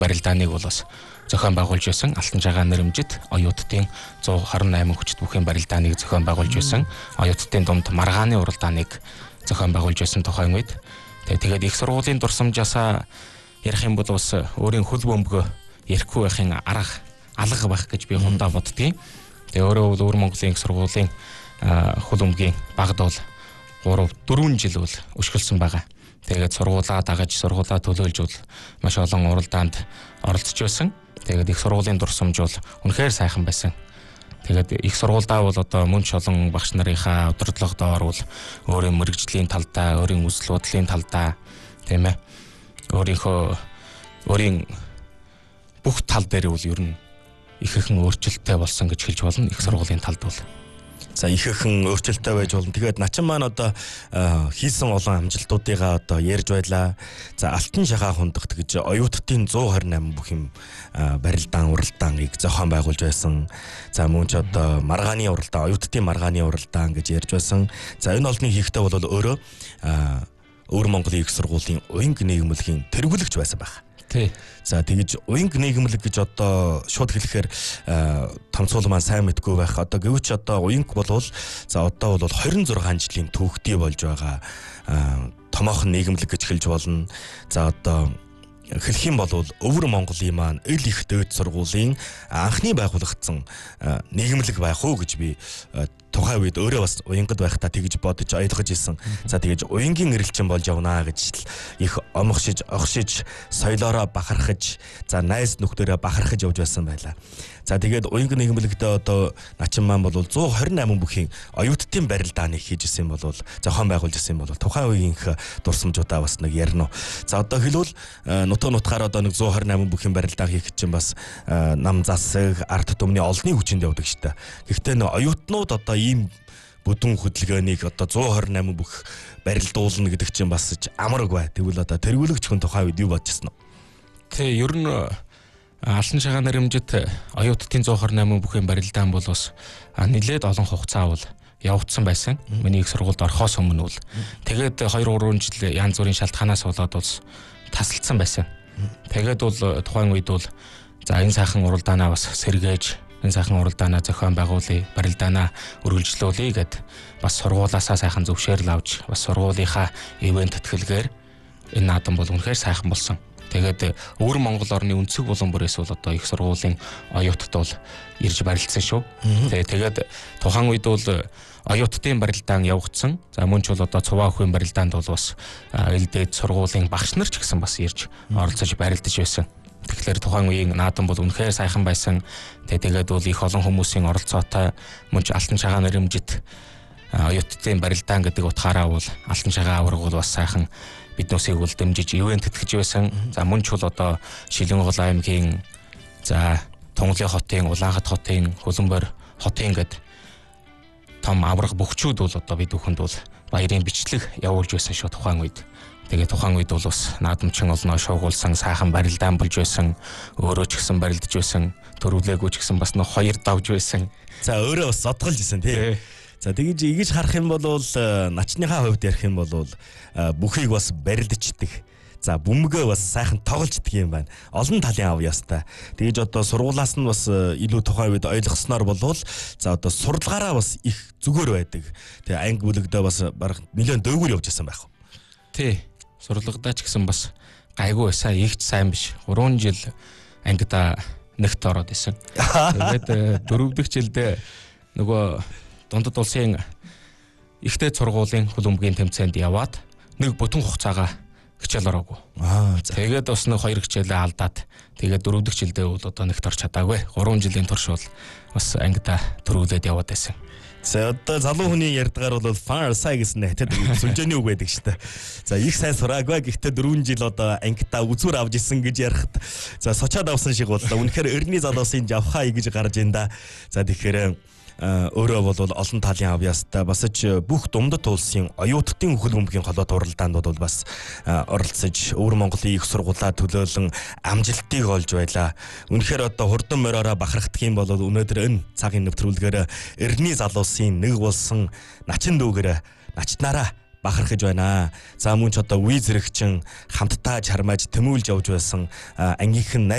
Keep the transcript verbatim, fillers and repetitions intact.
барилдааныг бол бас зохион байгуулж байсан. Алтан жагаан нэрэмжит оюутдын one twenty eight хүчит бүхэн барилдааныг зохион байгуулж байсан. Оюутдын дунд маргааны уралдааныг зохион байгуулж байсан тухайн үед. Тэгээд их сургуулийн дурсамжаасаа ярих юм бол бас өөрийн хөл бөмбөгөө ярихгүй байхын арга алга байх гэж би хундаа боддгийн. Тэгээ өөрөө бол Өвөр Монголын их сургуулийн хөл бөмбөгийн багд бол three four жил бол өшгөлсөн байгаа. Тэгээд сургуулаа дагаж сургуулаа төлөөлж бол маш олон уралдаанд оролцож байсан. Тэгээд их сургуулийн дурсамж бол үнэхээр сайхан байсан. Тэгээд их сургуульдаа бол одоо мөн ч олон багш нарынхаа удирдлага доор бол өөрийн мэрэгжлийн талдаа, өөрийн үзэл бодлын талдаа тийм ээ. Өөрийнхөө өөрийн бүх тал дээр бол ер нь ихэнх өөрчлөлттэй болсон гэж хэлж болно их сургуулийн талд бол. За ихэнх өөрчлөлттэй байж болно. Тэгээд начин маань одоо хийсэн олон амжилтуудыгаа одоо ярьж байлаа. За алтан шагаа хундагт гэж оюутдын one twenty eight бүх юм барилдаан уралдааныг зохион байгуулж байсан. За мөн ч одоо маргааны уралдаан, оюутдын маргааны уралдаан гэж ярьж байсан. За энэ олныг хийхдээ бол өөрөө Өвөр Монголын их сургуулийн уянг нийгэмлэгийн тэргүүлэгч байсан байх. Тий. За тэгэж уянг нийгэмлэг гэж одоо шууд хэлэхээр томцоол маань сайн мэдгүй байх. Одоо гэвч одоо уянг болвол за одоо бол twenty-six жилийн түүхтэй болж байгаа томоохон нийгэмлэг гэж хэлж болно. За одоо хэлэх юм бол Өвөр Монголын маань ил их дээд сургуулийн анхны байгуулагдсан нийгэмлэг байх уу гэж би тухайн үед өөрөө бас уянгад байхдаа тэгж бодож ойлгож ирсэн. За тэгэж уянгийн эрэлчин болж явнаа гэж их омгшиж, огшиж, соёлоороо бахархаж, за найз нөхдөрөө бахархаж явж байсан байлаа. За тэгээд уянг нийгэмлэгтээ одоо начин маань бол one twenty eight бүхийн оюутдын барилдааныг хийж исэн бол зохион байгуулж исэн бол тухайн үеийнх дурсамжуудаа бас нэг ярина. За одоо хэлбэл нутаг нутгаар одоо нэг one twenty eight бүхийн барилдаан хийх чинь бас нам засаг, арт түмний олонний хүчинд явдаг шүү дээ. Гэхдээ нөө оюутнууд одоо ийм бүдүүн хөдөлгөөнийг одоо one twenty eight бүх барилдуулна гэдэг чинь бас амарг бай. Тэгвэл одоо тэргүүлэгч хүн тухайн үед юу бодчихсон нь? Тэ ер нь алтан шагаан нэрэмжит оюутдын one twenty eight бүхэн барилдаан бол бас нэлээд олон хугацаа бол явагдсан байсан. Миний их сургуульд орохоос өмнө бол тэгээд two three жил янз бүрийн шалтгаанаас болоод бол тасалдсан байсан. Тэгээд бол тухайн үед бол за энэ сайхан уралдаанаа бас сэргээж энэ сайхан уралдаанаа зохион байгуулъя, барилдаанаа үргэлжлүүлье гэд бас сургуулаасаа сайхан зөвшөөрөл авч бас сургуулийнхаа ивент татгалгаар энэ наадам бол үнэхээр сайхан болсон. Тэгээд Өвөр Монгол орны өнцөг булан бүрээс бол одоо их сургуулийн оюутд бол ирж барилдсан шүү. Тэгээд тухайн үед бол оюутдын барилдаан явагдсан. За мөн ч бол одоо Цуваа өхөн барилдаанд бол бас элдээд сургуулийн багш нар ч гэсэн бас ирж оролцож барилдаж байсан. Тэгэхээр тухайн үеийн наадам бол үнэхээр сайхан байсан. Тэгээд бол их олон хүмүүсийн оролцоотой мөн ч алтан шагаан нэрэмжит оюутдын барилдаан гэдэг утгаараа бол алтан шагаан авраг бол бас сайхан биднээсийг бол дэмжиж ивент тэтгэж байсан. За мөн ч бол одоо Шилэнгол аймгийн за Тунгалын хотын, Улаанхат хотын, Хөлбөмбөр хотын гэд том авраг бөхчүүд бол одоо бид бүхэнд бол баярын бичлэг явуулж байсан шүү тухайн үед. Тэгээд тухайн үед бол бас наадамчин олноо шуугуулсан сайхан барилдаан болж байсан. Өөрөө ч гэсэн барилдаж байсан. Төрүүлээгүй ч гэсэн бас нэг хоёр давж байсан. За өөрөө бас зодголж исэн тий. За тэгэж ийгэж харах юм бол начныхаа хувьд ярих юм бол бүхийг бас барилдчихдаг. За бөмбөгөө бас сайхан тоглолцдог юм байна. Олон талын ав ястай. Тэгэж одоо сургуулаас нь бас илүү тухайн үед ойлгосноор болвол за одоо сурлагаараа бас их зүгээр байдаг. Тэгээ анги бүлэгдээ бас бараг нэлээд дөөгөр явж байсан байх. Тий. Сурлагадаа ч гэсэн бас гайгүй байсан. Игч сайн биш. three жил ангидаа нэгт ороод исэн. Тэгээд дөрөв дэх жилдээ нөгөө дундад улсын ихтэй сургуулийн хөлбөмбөгийн тэмцээнд яваад нэг бүтэн хугацаагаа хичээл ороогүй. Аа тэгээд бас нэг хоёр хичээлээ алдаад тэгээд дөрөв дэх жилдээ бол одоо нэгт орч чадаагүй. three жилийн турш бол бас ангидаа төрүүлээд яваад байсан. За одоо залуу хүний ярьдгаар бол far сай гэсэн нэтэд сүлжээний үг байдаг шүү дээ. За их сайн сураагүй гэхдээ four жил одоо ангитаа үзүүр авч исэн гэж ярихад за сочоод авсан шиг боллоо. Үнэхээр өрний залуусын жавхаа гэж гарч ин да. За тэгэхээр өөрөө бол олон талын авьяастай бас ч бүх Думдад улсын оюутдын хөлбөмбөгийн холбоот уралдаанд бол бас оролцож Өвөр Монголын их сургуулаа төлөөлөн амжилтыг олж байлаа. Үнэхээр одоо хурдан мориороо бахархдах юм бол өнөөдөр энэ цагийн нэвтрүүлгээр эрдний залуусын нэг болсон начин дүүгэр начнараа бахархаж байна. За мөн ч одоо үе зэрэгчин хамтдаа чармааж тэмүүлж явж байсан ангийнхан